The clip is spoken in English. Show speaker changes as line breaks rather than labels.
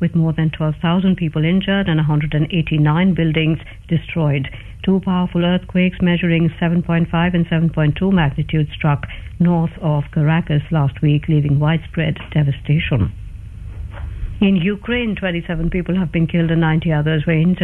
with more than 12,000 people injured and 189 buildings destroyed. Two powerful earthquakes measuring 7.5 and 7.2 magnitude struck north of Caracas last week, leaving widespread devastation. In Ukraine, 27 people have been killed and 90 others were injured